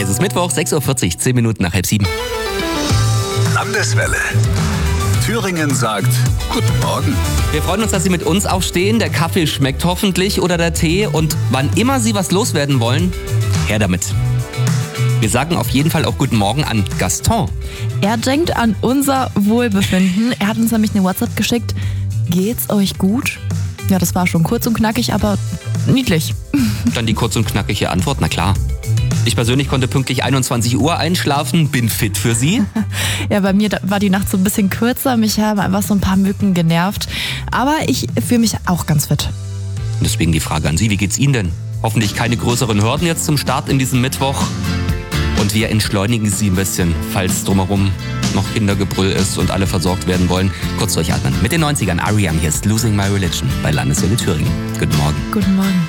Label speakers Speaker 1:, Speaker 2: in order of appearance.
Speaker 1: Es ist Mittwoch, 6.40 Uhr, 10 Minuten nach 6:30.
Speaker 2: Landeswelle. Thüringen sagt Guten Morgen.
Speaker 1: Wir freuen uns, dass Sie mit uns aufstehen. Der Kaffee schmeckt hoffentlich oder der Tee. Und wann immer Sie was loswerden wollen, her damit. Wir sagen auf jeden Fall auch Guten Morgen an Gaston.
Speaker 3: Er denkt an unser Wohlbefinden. Er hat uns nämlich eine WhatsApp geschickt. Geht's euch gut? Ja, das war schon kurz und knackig, aber niedlich.
Speaker 1: Dann die kurz und knackige Antwort, na klar. Ich persönlich konnte pünktlich 21 Uhr einschlafen, bin fit für Sie.
Speaker 3: Ja, bei mir war die Nacht so ein bisschen kürzer. Mich haben einfach so ein paar Mücken genervt. Aber ich fühle mich auch ganz fit.
Speaker 1: Und deswegen die Frage an Sie, wie geht's Ihnen denn? Hoffentlich keine größeren Hürden jetzt zum Start in diesem Mittwoch. Und wir entschleunigen Sie ein bisschen, falls drumherum noch Kindergebrüll ist und alle versorgt werden wollen. Kurz durchatmen. Mit den 90ern, R.E.M. hier ist Losing My Religion bei Landeswelle Thüringen. Guten Morgen.
Speaker 3: Guten Morgen.